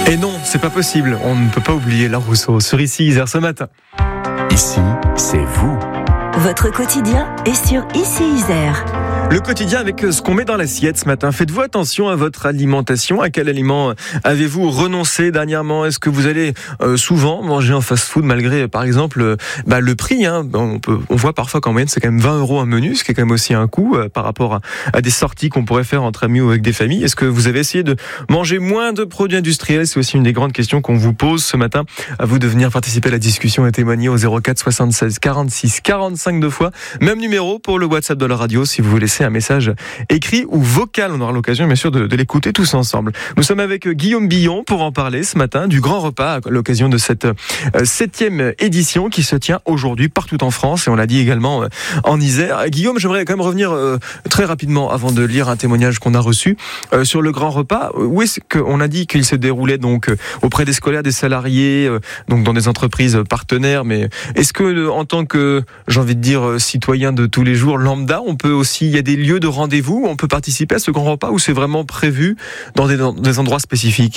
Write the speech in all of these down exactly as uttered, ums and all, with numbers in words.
Et non, c'est pas possible. On ne peut pas oublier la Rousseau sur Ici Isère ce matin. Ici, c'est vous. Votre quotidien est sur Ici Isère. Le quotidien avec ce qu'on met dans l'assiette ce matin. Faites-vous attention à votre alimentation. À quel aliment avez-vous renoncé dernièrement? Est-ce que vous allez euh, souvent manger en fast-food malgré, par exemple, euh, bah, le prix hein. on, peut, on voit parfois qu'en moyenne, c'est quand même vingt euros un menu, ce qui est quand même aussi un coût euh, par rapport à, à des sorties qu'on pourrait faire entre amis ou avec des familles. Est-ce que vous avez essayé de manger moins de produits industriels? C'est aussi une des grandes questions qu'on vous pose ce matin. À vous de venir participer à la discussion et témoigner au zéro quatre soixante-seize quarante-six quarante-cinq deux fois. Même numéro pour le WhatsApp de la radio si vous voulez laisser un message écrit ou vocal. On aura l'occasion bien sûr de, de l'écouter tous ensemble. Nous sommes avec Guillaume Billon pour en parler ce matin du grand repas à l'occasion de cette euh, septième édition qui se tient aujourd'hui partout en France et on l'a dit également euh, en Isère. Guillaume, j'aimerais quand même revenir euh, très rapidement avant de lire un témoignage qu'on a reçu euh, sur le grand repas. Où est-ce qu'on a dit qu'il se déroulait donc euh, auprès des scolaires, des salariés, euh, donc dans des entreprises partenaires, mais est-ce que euh, en tant que, j'ai envie de dire, euh, citoyen de tous les jours lambda, on peut aussi, il y a des lieux de rendez-vous où on peut participer à ce grand repas ou c'est vraiment prévu dans des, dans des endroits spécifiques?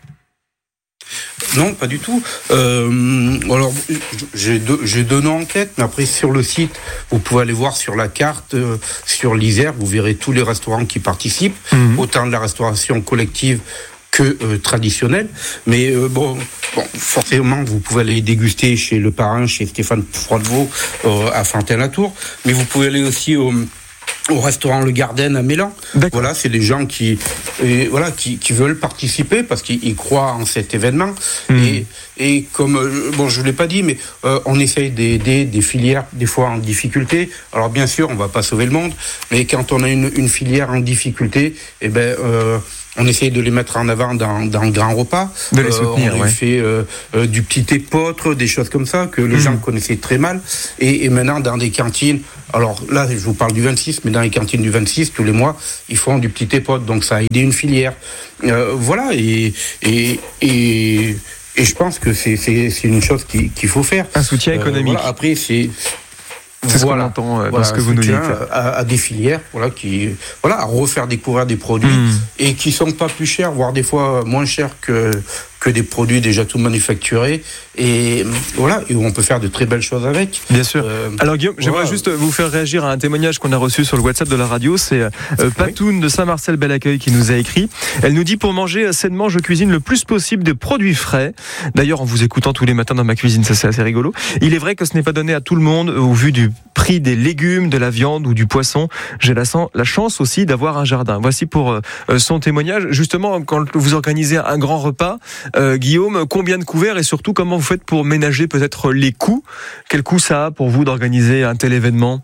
Non, pas du tout. Euh, alors, j'ai deux, j'ai deux noms en tête, mais après, sur le site, vous pouvez aller voir sur la carte, euh, sur l'Isère, vous verrez tous les restaurants qui participent, mmh. autant de la restauration collective que euh, traditionnelle. Mais euh, bon, bon, forcément, vous pouvez aller déguster chez le parrain, chez Stéphane Froidevaux, euh, à Fontaine-la-Tour, mais vous pouvez aller aussi au... au restaurant Le Garden à Mélan. D'accord. Voilà, c'est des gens qui, et voilà, qui, qui veulent participer parce qu'ils croient en cet événement. Mmh. Et, et comme, bon, je ne l'ai pas dit, mais euh, on essaye d'aider des filières, des fois en difficulté. Alors, bien sûr, on ne va pas sauver le monde, mais quand on a une, une filière en difficulté, eh ben, euh, on essaye de les mettre en avant dans, dans le grand repas. De les soutenir, euh, on ouais. fait euh, euh, du petit épeautre, des choses comme ça que les mmh. gens connaissaient très mal. Et, et maintenant, dans des cantines, alors là, je vous parle du vingt-six, mais dans les cantines du vingt-six, tous les mois, ils font du petit épeautre. Donc ça a aidé une filière. Euh, voilà, et, et, et, et je pense que c'est, c'est, c'est une chose qu'il, qu'il faut faire. Un soutien économique. Euh, voilà, après, c'est... C'est voilà, ce qu'on entend euh, voilà, dans ce que vous nous dites. À, à des filières, voilà, qui, voilà, à refaire découvrir des produits mmh. et qui sont pas plus chers, voire des fois moins chers que que des produits déjà tout manufacturés. Et voilà, et où on peut faire de très belles choses avec. Bien sûr. Euh, Alors Guillaume, voilà. j'aimerais juste vous faire réagir à un témoignage qu'on a reçu sur le WhatsApp de la radio. C'est euh, Patoune oui. de Saint-Marcel-Bel-Accueil qui nous a écrit. Elle nous dit: pour manger sainement, je cuisine le plus possible des produits frais. D'ailleurs, en vous écoutant tous les matins dans ma cuisine, ça c'est assez rigolo. Il est vrai que ce n'est pas donné à tout le monde au vu du prix des légumes, de la viande ou du poisson. J'ai la, la chance aussi d'avoir un jardin. Voici pour euh, son témoignage. Justement, quand vous organisez un grand repas, euh, Guillaume, combien de couverts et surtout comment vous faites pour ménager peut-être les coûts? Quel coût ça a pour vous d'organiser un tel événement?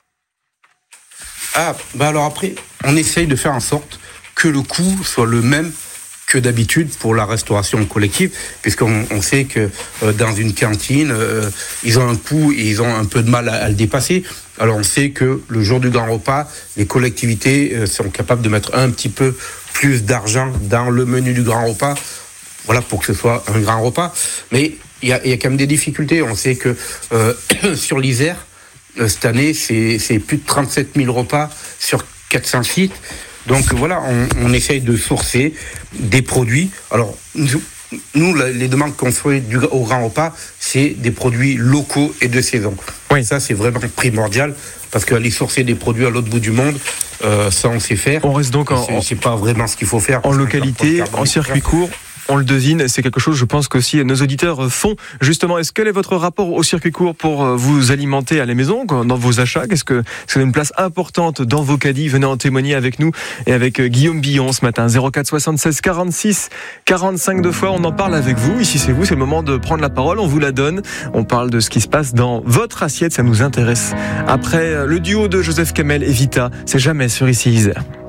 Ah, bah alors après, on essaye de faire en sorte que le coût soit le même que d'habitude pour la restauration collective, puisqu'on on sait que euh, dans une cantine, euh, ils ont un coût et ils ont un peu de mal à, à le dépasser. Alors on sait que le jour du grand repas, les collectivités euh, sont capables de mettre un petit peu plus d'argent dans le menu du grand repas, voilà, pour que ce soit un grand repas. Mais il y a, y a quand même des difficultés. On sait que euh, sur l'Isère, euh, cette année, c'est, c'est plus de trente-sept mille repas sur quatre cents sites. Donc voilà, on, on essaye de sourcer des produits. Alors, nous, nous les demandes qu'on fait du, au grand repas, c'est des produits locaux et de saison. Oui. Ça, c'est vraiment primordial, parce qu'aller sourcer des produits à l'autre bout du monde, euh, ça, on sait faire. On reste donc en... C'est, c'est pas vraiment ce qu'il faut faire. En localité, en circuit court. On le devine, c'est quelque chose, je pense qu'aussi nos auditeurs font. Justement, est-ce quel est votre rapport au circuit court pour vous alimenter à la maison, dans vos achats? Qu'est-ce que c'est une place importante dans vos caddies? Venez en témoigner avec nous et avec Guillaume Billon ce matin. zéro quatre soixante-seize quarante-six quarante-cinq deux fois, on en parle avec vous. Ici, c'est vous, c'est le moment de prendre la parole. On vous la donne. On parle de ce qui se passe dans votre assiette, ça nous intéresse. Après le duo de Joseph Kamel et Vita, c'est jamais sur Ici Isère.